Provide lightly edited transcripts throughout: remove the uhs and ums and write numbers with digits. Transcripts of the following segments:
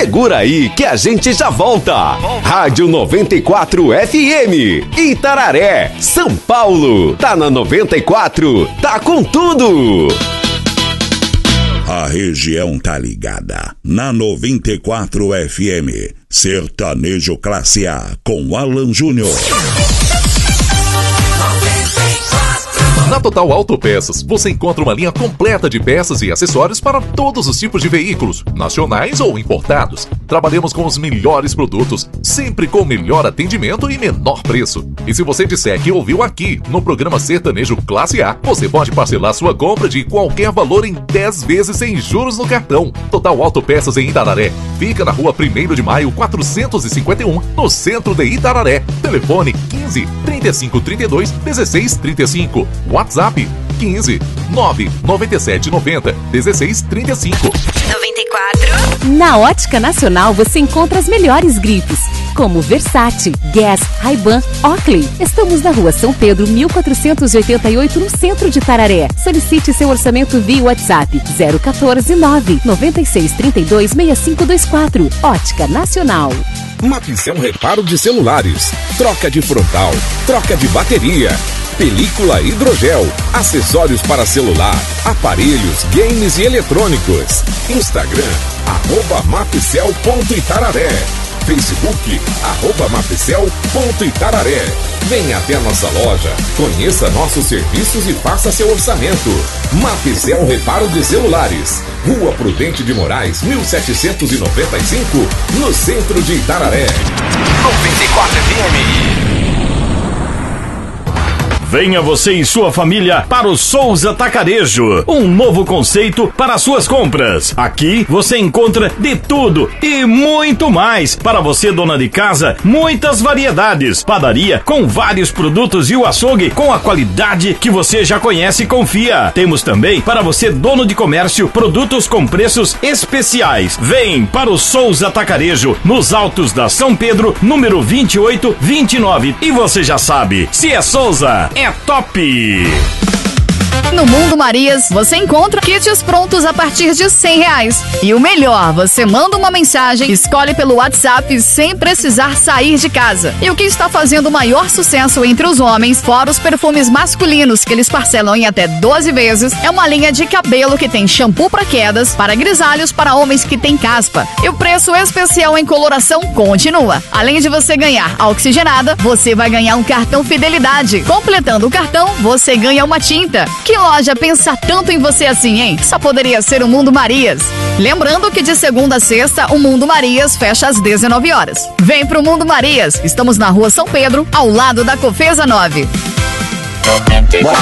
Segura aí que a gente já volta. Rádio 94 FM, Itararé, São Paulo. Tá na 94, tá com tudo. A região tá ligada na 94 FM. Sertanejo Classe A com Alan Júnior. Na Total Autopeças, você encontra uma linha completa de peças e acessórios para todos os tipos de veículos, nacionais ou importados. Trabalhamos com os melhores produtos, sempre com o melhor atendimento e menor preço. E se você disser que ouviu aqui, no programa Sertanejo Classe A, você pode parcelar sua compra de qualquer valor em 10 vezes sem juros no cartão. Total Autopeças em Itararé. Fica na rua 1º de Maio, 451, no centro de Itararé. Telefone 15 35 32 16 35. WhatsApp 15 997 90 16 35. 94. Na Ótica Nacional você encontra as melhores grifes, como Versace, Guess, Ray-Ban, Oakley. Estamos na rua São Pedro, 1488, no centro de Itararé. Solicite seu orçamento via WhatsApp 014 9 96 32 6524. Ótica Nacional. Mapicel Reparo de Celulares, troca de frontal, troca de bateria, película hidrogel, acessórios para celular, aparelhos, games e eletrônicos. Instagram, @mapicel.itararé. Facebook, @mapicel.itararé. Venha até a nossa loja, conheça nossos serviços e faça seu orçamento. Mapicel Reparo de Celulares, Rua Prudente de Moraes, 1795, no centro de Itararé. 94 FM. Venha você e sua família para o Souza Tacarejo, um novo conceito para suas compras. Aqui você encontra de tudo e muito mais. Para você, dona de casa, muitas variedades. Padaria com vários produtos e o açougue com a qualidade que você já conhece e confia. Temos também para você, dono de comércio, produtos com preços especiais. Vem para o Souza Tacarejo, nos altos da São Pedro, número 2829. E você já sabe, se é Souza, é top! No Mundo Marias, você encontra kits prontos a partir de R$100. E o melhor, você manda uma mensagem, escolhe pelo WhatsApp sem precisar sair de casa. E o que está fazendo o maior sucesso entre os homens, fora os perfumes masculinos que eles parcelam em até 12 vezes, é uma linha de cabelo que tem shampoo para quedas, para grisalhos, para homens que têm caspa. E o preço especial em coloração continua. Além de você ganhar a oxigenada, você vai ganhar um cartão fidelidade. Completando o cartão, você ganha uma tinta. Que loja pensa tanto em você assim, hein? Só poderia ser o Mundo Marias. Lembrando que de segunda a sexta, o Mundo Marias fecha às 19 horas. Vem pro Mundo Marias. Estamos na rua São Pedro, ao lado da Cofesa 9. Boa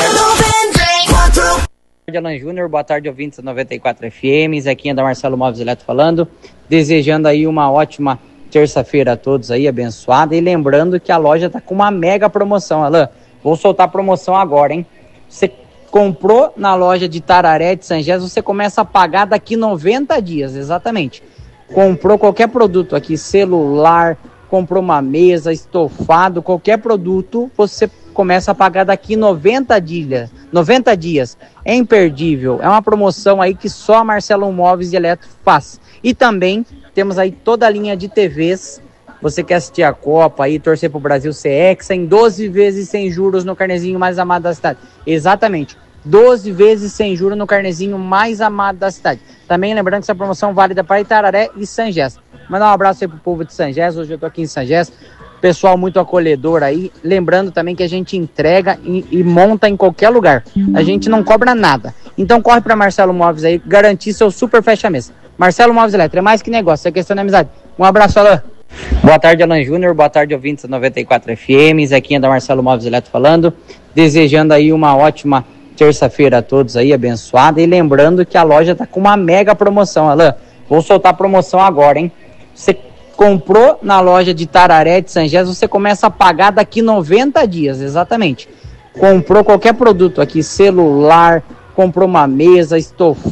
tarde, Alan Júnior. Boa tarde, ouvintes da 94 FM. Zequinha da Marcelo Móveis Eletro falando. Desejando aí uma ótima terça-feira a todos aí, abençoada. E lembrando que a loja tá com uma mega promoção, Alan. Vou soltar a promoção agora, hein? Você comprou na loja de Itararé de Sangés, você começa a pagar daqui 90 dias, exatamente. Comprou qualquer produto aqui, celular, comprou uma mesa, estofado, qualquer produto, você começa a pagar daqui 90 dias. É imperdível, é uma promoção aí que só a Marcelo Móveis e Eletro faz. E também temos aí toda a linha de TVs. Você quer assistir a Copa aí, torcer pro Brasil ser hexa, em 12 vezes sem juros no carnezinho mais amado da cidade. Exatamente, 12 vezes sem juros no carnezinho mais amado da cidade. Também lembrando que essa promoção é válida para Itararé e Sangés. Mandar um abraço aí pro povo de Sangés, hoje eu tô aqui em Sangés. Pessoal muito acolhedor aí. Lembrando também que a gente entrega e monta em qualquer lugar. A gente não cobra nada. Então corre para Marcelo Móveis aí, garantir seu super fecha-mês. Marcelo Móveis Eletro, é mais que negócio, é questão de amizade. Um abraço, Alan. Boa tarde, Alan Júnior. Boa tarde, ouvintes da 94 FM. Zequinha da Marcelo Móveis Eletro falando. Desejando aí uma ótima terça-feira a todos aí, abençoada. E lembrando que a loja tá com uma mega promoção, Alan. Vou soltar a promoção agora, hein? Você comprou na loja de Itararé de Sangés, você começa a pagar daqui 90 dias, exatamente. Comprou qualquer produto aqui, celular, comprou uma mesa, estofado,